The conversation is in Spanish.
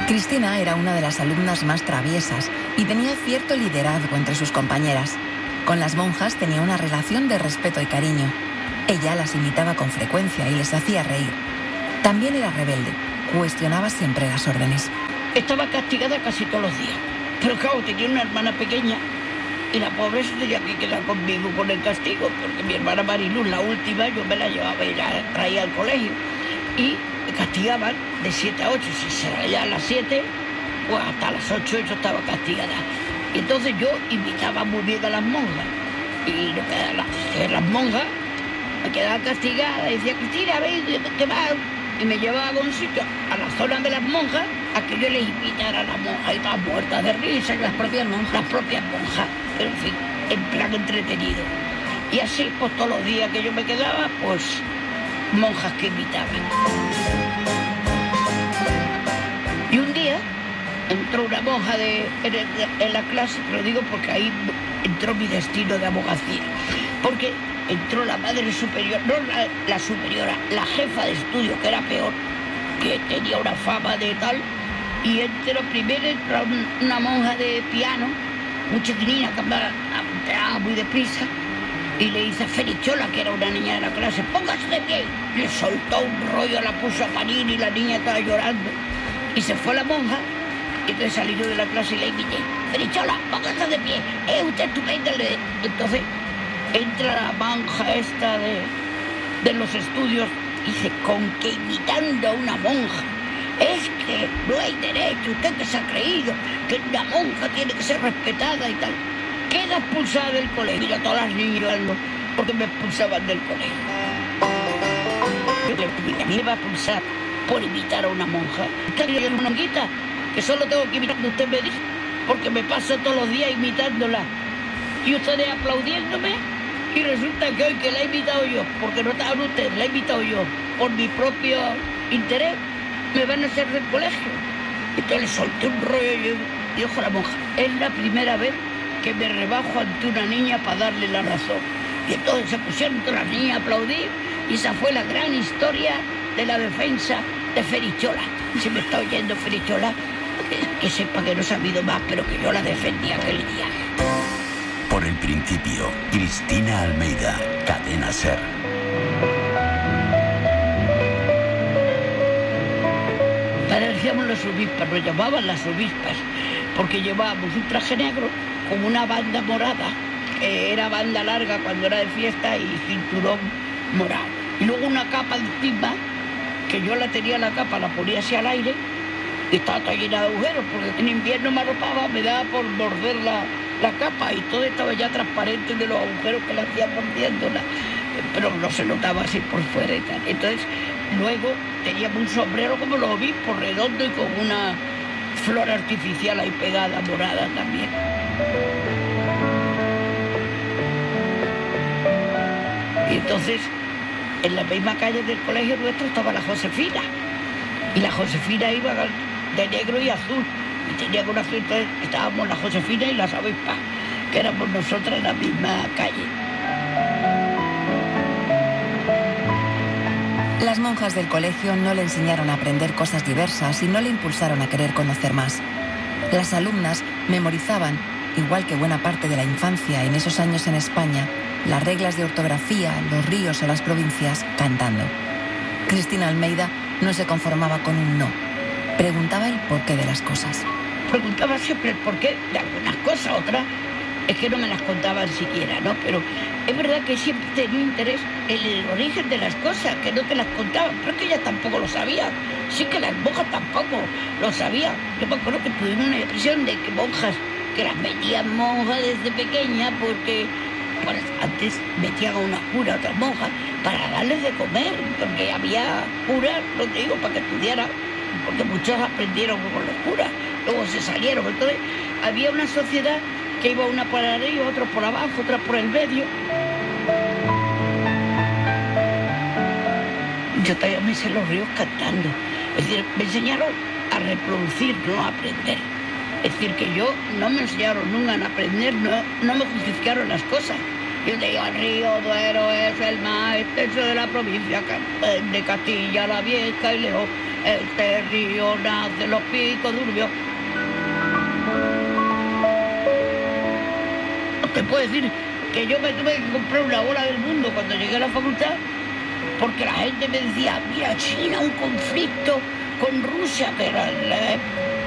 Cristina era una de las alumnas más traviesas y tenía cierto liderazgo entre sus compañeras. Con las monjas tenía una relación de respeto y cariño. Ella las imitaba con frecuencia y les hacía reír. También era rebelde, cuestionaba siempre las órdenes. Estaba castigada casi todos los días, pero claro, tenía una hermana pequeña y la pobre se tenía que quedar conmigo con el castigo, porque mi hermana Mariluz, la última, yo me la llevaba y la traía al colegio y me castigaban de 7 a 8, si se salía a las 7, pues hasta las 8 yo estaba castigada. Y entonces yo imitaba muy bien a las monjas y las monjas me quedaba castigada y decía, Cristina, ven, que va. Y me llevaba a un sitio, a la zona de las monjas, a que yo les imitara a las monjas y todas muertas de risa. Las propias monjas, pero en fin, en plan entretenido. Y así, pues todos los días que yo me quedaba, pues monjas que imitaban. Y un día entró una monja en la clase, te lo digo porque ahí entró mi destino de abogacía. Porque entró la madre superior, no la superiora, la jefa de estudio, que era peor, que tenía una fama de tal, y primero entró una monja de piano, muy chiquitina, que andaba muy deprisa, y le dice a Ferichola, que era una niña de la clase, póngase de pie. Le soltó un rollo, la puso a parir y la niña estaba llorando. Y se fue la monja, y entonces salí yo de la clase y la invité, Ferichola, póngase de pie, usted estupenda. Entonces entra la monja esta de los estudios y dice, con que imitando a una monja, es que no hay derecho, usted que se ha creído que una monja tiene que ser respetada y tal. Queda expulsada del colegio. Mira, todas las niñas llorando porque me expulsaban del colegio. A mí me va a expulsar por imitar a una monja. Usted es una monjita que solo tengo que imitar, usted me dice, porque me paso todos los días imitándola. Y ustedes aplaudiéndome. Y resulta que hoy que la he invitado yo, porque no estaban ustedes, la he invitado yo, por mi propio interés, me van a hacer del colegio. Entonces le solté un rollo y dijo la monja, es la primera vez que me rebajo ante una niña para darle la razón. Y entonces se pusieron todas las niñas a aplaudir y esa fue la gran historia de la defensa de Ferichola. Si me está oyendo Ferichola, que sepa que no se ha habido más, pero que yo la defendí aquel día. Por el principio, Cristina Almeida, Cadena SER. Parecíamos las obispas, nos llamaban las obispas, porque llevábamos un traje negro con una banda morada, que era banda larga cuando era de fiesta y cinturón morado. Y luego una capa encima, que yo la tenía la capa, la ponía hacia el aire, y estaba toda llena de agujeros, porque en invierno me arropaba, me daba por morder la capa y todo estaba ya transparente de los agujeros que la hacía mordiéndola, pero no se notaba así por fuera y tal. Entonces luego teníamos un sombrero como los obispos, redondo y con una flor artificial ahí pegada, morada también. Y entonces en la misma calle del colegio nuestro estaba la Josefina, y la Josefina iba de negro y azul. Y tenía una fiesta, estábamos la Josefina y las avispas, que éramos nosotras en la misma calle. Las monjas del colegio no le enseñaron a aprender cosas diversas y no le impulsaron a querer conocer más. Las alumnas memorizaban, igual que buena parte de la infancia en esos años en España, las reglas de ortografía, los ríos o las provincias, cantando. Cristina Almeida no se conformaba con un no. Preguntaba el porqué de las cosas. Preguntaba siempre el porqué de algunas cosas, otras es que no me las contaban siquiera, ¿no? Pero es verdad que siempre tenía interés en el origen de las cosas, que no te las contaban, pero es que ellas tampoco lo sabían. Sí que las monjas tampoco lo sabían. Yo me acuerdo que tuvimos una impresión de que monjas, que las metían monjas desde pequeña, porque bueno, antes metían a una cura, a otras monjas, para darles de comer, porque había curas, no te digo, para que estudiaran, porque muchos aprendieron con los curas, luego se salieron. Entonces había una sociedad que iba una por arriba, otra por abajo, otra por el medio. Yo todavía me sé los ríos cantando. Es decir, me enseñaron a reproducir, no a aprender. Es decir, que yo no me enseñaron nunca a aprender, no me justificaron las cosas. Yo digo, el río Duero es el más extenso de la provincia de Castilla, la Vieja y León. este río nace los picos durmios. Te puedo decir que yo me tuve que comprar una bola del mundo cuando llegué a la facultad, porque la gente me decía, mira, China, un conflicto con Rusia, que era